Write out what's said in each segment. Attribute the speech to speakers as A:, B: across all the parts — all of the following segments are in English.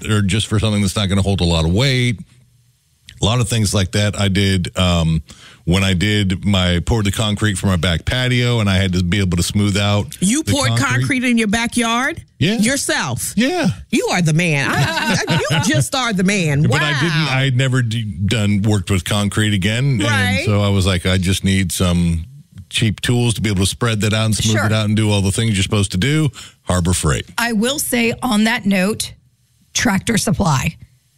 A: lot, or just for something that's not going to hold a lot of weight. A lot of things like that I did when I poured the concrete for my back patio, and I had to be able to smooth out.
B: You poured concrete in your backyard?
A: Yeah.
B: Yourself?
A: Yeah.
B: You are the man. You just are the man. Wow.
A: But I had never worked with concrete again.
B: Right.
A: And so I was like, I just need some cheap tools to be able to spread that out and smooth it out and do all the things you're supposed to do. Harbor Freight.
C: I will say on that note, Tractor Supply.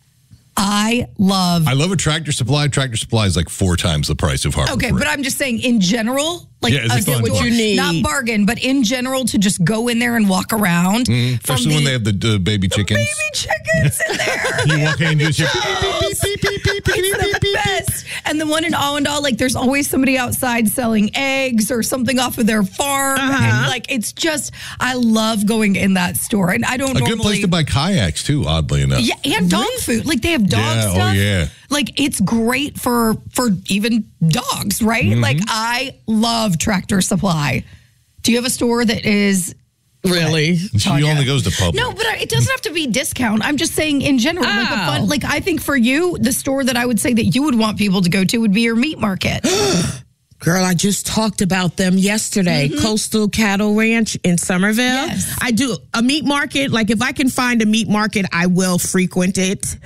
C: I love
A: a Tractor Supply. Tractor Supply is like 4 times the price of Harbor Freight.
C: Okay, but I'm just saying in general, like
B: what you need.
C: Not bargain, but in general to just go in there and walk around.
A: Especially when they have the baby chickens.
C: Baby chickens in there.
A: You walk in and just
C: It's the best. And the one in Allendale, like there's always somebody outside selling eggs or something off of their farm. And like it's just, I love going in that store. And I don't normally.
A: A good place to buy kayaks too, oddly enough.
C: Yeah, and dog food. Like they have dog stuff.
A: Oh yeah.
C: Like it's great for even dogs, right? Like I love Tractor Supply. Do you have a store that is
B: really?
A: She only goes to Publix.
C: No, but it doesn't have to be discount. I'm just saying in general, like a fun. Like I think for you, the store that I would say that you would want people to go to would be your meat market.
B: Girl, I just talked about them yesterday. Coastal Cattle Ranch in Somerville.
C: Yes.
B: I do a meat market. Like if I can find a meat market, I will frequent it.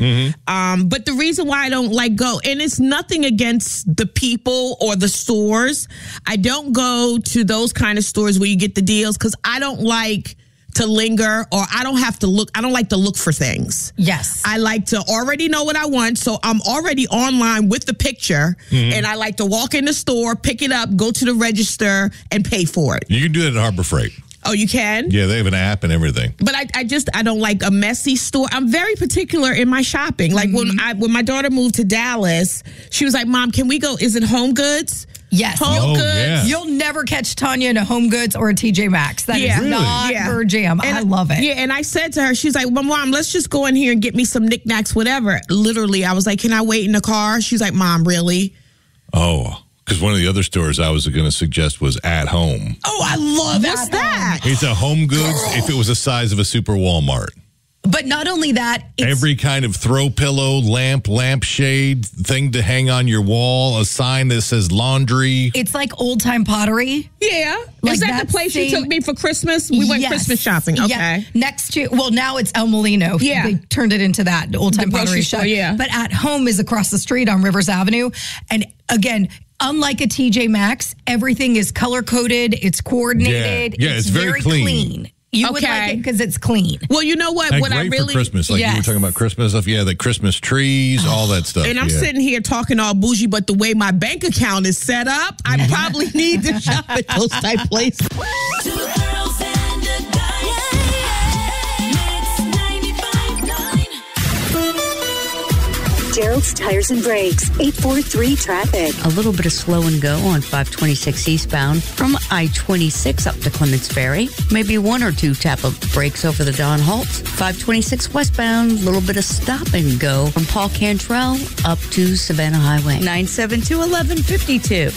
B: But the reason why I don't go, and it's nothing against the people or the stores. I don't go to those kind of stores where you get the deals because I don't like to linger, or I don't have to look. I don't like to look for things.
C: Yes.
B: I like to already know what I want. So I'm already online with the picture, and I like to walk in the store, pick it up, go to the register, and pay for it.
A: You can do that at Harbor Freight.
B: Oh, you can?
A: Yeah, they have an app and everything.
B: But I don't like a messy store. I'm very particular in my shopping. Like when my daughter moved to Dallas, she was like, "Mom, can we go? Is it Home Goods?"
C: Yes.
B: Home Goods.
A: Yeah.
C: You'll never catch Tanya in a Home Goods or a TJ Maxx. That is not her jam. And I love it.
B: Yeah, and I said to her, she's like, well, Mom, let's just go in here and get me some knickknacks, whatever. Literally, I was like, can I wait in the car? She's like, Mom, really?
A: Oh, because one of the other stores I was going to suggest was At Home.
B: Oh, I love What's that?
A: It's a Home Goods if it was the size of a super Walmart.
C: But not only that,
A: every kind of throw pillow, lampshade, thing to hang on your wall, a sign that says laundry.
C: It's like old time pottery.
B: Yeah. Like is that the place you took me for Christmas? We went Christmas shopping. Okay.
C: Yeah. Next to, now it's El Molino.
B: Yeah.
C: They turned it into that old time pottery shop.
B: Yeah.
C: But At Home is across the street on Rivers Avenue. And again, unlike a TJ Maxx, everything is color coded. It's coordinated.
A: Yeah, it's very clean.
C: You would like it because it's clean.
B: Well, you know what?
A: And
B: what
A: great
B: I really
A: for Christmas, like you were talking about Christmas stuff. Yeah, the Christmas trees, all that stuff.
B: And I'm sitting here talking all bougie, but the way my bank account is set up, I probably need to shop at those type places.
D: Gerald's Tires and Brakes, 843 traffic.
E: A little bit of slow and go on 526 eastbound from I-26 up to Clements Ferry. Maybe 1 or 2 tap-up breaks over the Don Holtz. 526 westbound, a little bit of stop and go from Paul Cantrell up to Savannah Highway. 972-1152.